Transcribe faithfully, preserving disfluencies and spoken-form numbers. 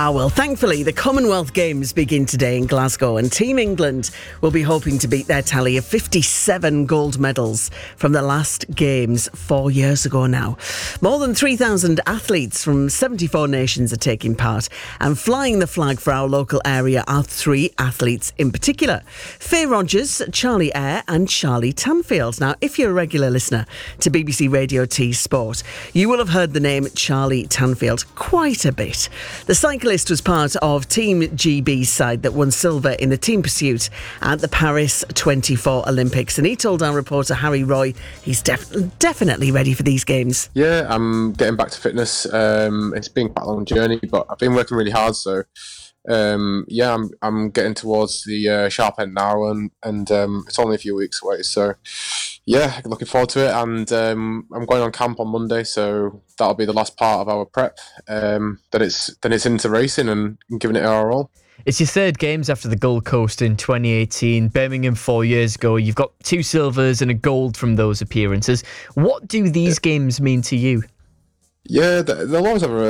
Ah, well, thankfully, the Commonwealth Games begin today in Glasgow, and Team England will be hoping to beat their tally of fifty-seven gold medals from the last Games four years ago now. More than three thousand athletes from seventy-four nations are taking part, and flying the flag for our local area are three athletes in particular: Faye Rogers, Charlie Eyre and Charlie Tanfield. Now, if you're a regular listener to B B C Radio T Sport, you will have heard the name Charlie Tanfield quite a bit. The cyclist was part of Team G B's side that won silver in the team pursuit at the Paris twenty-four Olympics, and he told our reporter Harry Roy he's def- definitely ready for these games. Yeah, I'm getting back to fitness. Um, it's been quite a long journey, but I've been working really hard, so um, yeah, I'm I'm getting towards the uh, sharp end now, and, and um, it's only a few weeks away, so yeah, looking forward to it. And um, I'm going on camp on Monday, so that'll be the last part of our prep. Um, then it's then it's into racing and, and giving it our all. It's your third Games after the Gold Coast in twenty eighteen, Birmingham four years ago. You've got two silvers and a gold from those appearances. What do these Games mean to you? Yeah, they'll always have a